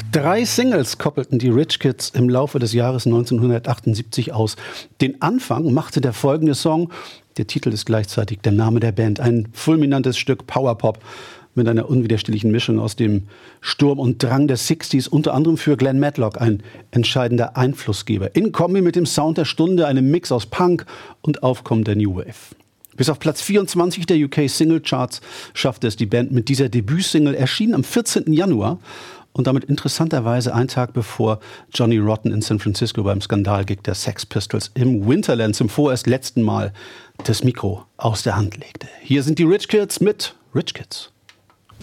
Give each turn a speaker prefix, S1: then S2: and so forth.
S1: 3 Singles koppelten die Rich Kids im Laufe des Jahres 1978 aus. Den Anfang machte der folgende Song, der Titel ist gleichzeitig der Name der Band, ein fulminantes Stück Powerpop mit einer unwiderstehlichen Mischung aus dem Sturm und Drang der 60s, unter anderem für Glenn Matlock ein entscheidender Einflussgeber. In Kombi mit dem Sound der Stunde, einem Mix aus Punk und Aufkommen der New Wave. Bis auf Platz 24 der UK Single Charts schaffte es die Band mit dieser Debütsingle, erschienen am 14. Januar und damit interessanterweise einen Tag bevor Johnny Rotten in San Francisco beim Skandalgig der Sex Pistols im Winterland zum vorerst letzten Mal das Mikro aus der Hand legte. Hier sind die Rich Kids mit Rich Kids.